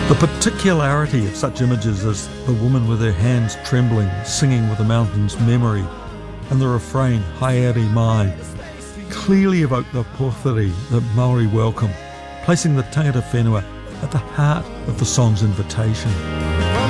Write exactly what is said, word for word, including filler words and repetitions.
The particularity of such images as the woman with her hands trembling, singing with the mountain's memory, and the refrain, Haere mai, clearly evoke the porphyry that Maori welcome, placing the tangata whenua at the heart of the song's invitation.